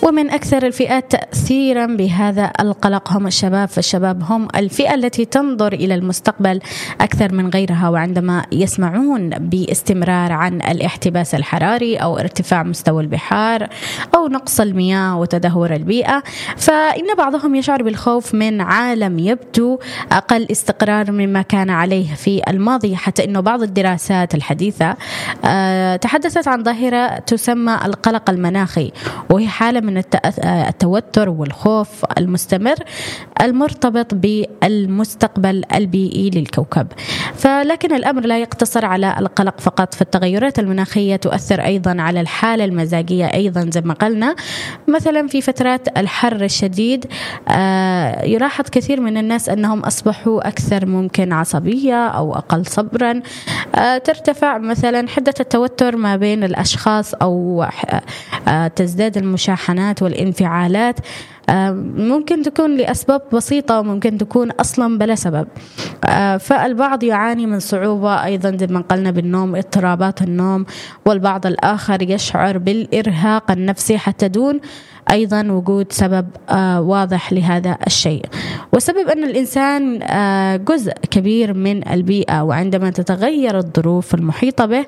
ومن أكثر الفئات تأثيرا بهذا القلق هم الشباب، فالشباب هم الفئة التي تنظر إلى المستقبل أكثر من غيرها، وعندما يسمعون باستمرار عن الاحتباس الحراري أو ارتفاع مستوى البحار أو نقص المياه وتدهور البيئة، فإن بعضهم يشعر بالخوف من عالم يبدو أقل استقرار مما كان عليه في الماضي. حتى أنه بعض الدراسات الحديثة تحدثت عن ظاهرة تسمى القلق المناخي، وهي حالة من التوتر والخوف المستمر المرتبط بالمستقبل البيئي للكوكب. فلكن الأمر لا يقتصر على القلق فقط، فالتغيرات المناخية تؤثر أيضا على الحالة المزاجية أيضا زي ما قلنا. مثلا في فترات الحر الشديد يلاحظ كثير من الناس أنهم أصبحوا أكثر ممكن عصبية أو أقل صبرا، ترتفع مثلا حدة التوتر ما بين الأشخاص أو تزداد المشاحنات والانفعالات، ممكن تكون لأسباب بسيطة وممكن تكون أصلا بلا سبب. فالبعض يعاني من صعوبة أيضا زي ما قلنا بالنوم، اضطرابات النوم، والبعض الآخر يشعر بالإرهاق النفسي حتى دون أيضا وجود سبب واضح لهذا الشيء. وسبب أن الإنسان جزء كبير من البيئة، وعندما تتغير الظروف المحيطة به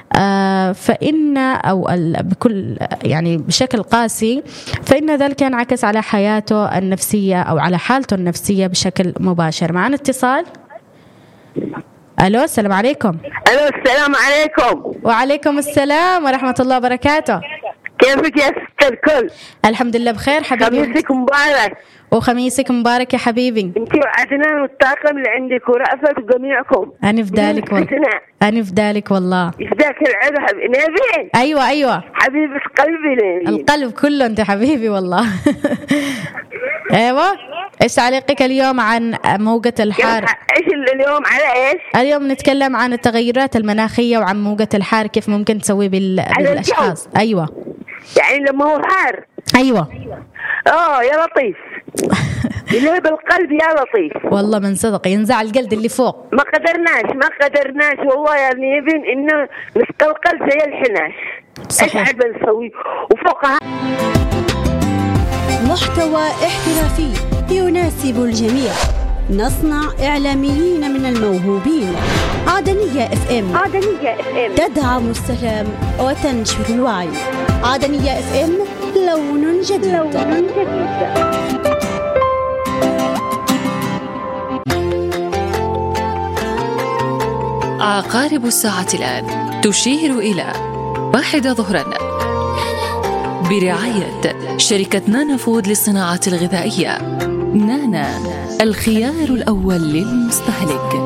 فإن أو بكل يعني بشكل قاسي فإن ذلك ينعكس على حياته النفسية أو على حالته النفسية بشكل مباشر. معنا اتصال. ألو، السلام عليكم. ألو، السلام عليكم. وعليكم السلام ورحمة الله وبركاته. كيفك يا ست الكل؟ الحمد لله بخير حبيبي. خميسك مبارك. وخميسك مبارك يا حبيبي. انتي وعدنان والطاقم اللي عندك ورأفت وجميعكم. أنا في ذلك والله. أنا في ذلك والله. إيش العذاب نبي؟ أيوة حبيبة قلبي نبي. القلب كله أنت حبيبي والله. أيوة. إيش تعليقك اليوم عن موجة الحار؟ إيش اليوم على إيش؟ اليوم نتكلم عن التغيرات المناخية وعن موجة الحار، كيف ممكن تسوي بالأشخاص. أيوة. يعني لما هو حار. أيوة. يا لطيف. اللي بالقلب يا لطيف. والله من صدق ينزع الجلد اللي فوق. ما قدرناش والله يا نيبين إنه نسقى القلب زي الحناش. صحيح. إيش عاد بنسوي وفوقها محتوى احترافي يناسب الجميع. نصنع إعلاميين من الموهوبين. عدنية FM تدعم السلام وتنشر الوعي. عدنية FM لون جديد. عقارب الساعة الآن تشير إلى 1 ظهرا برعاية شركة نانا فود للصناعة الغذائية. نانا، الخيار الأول للمستهلك.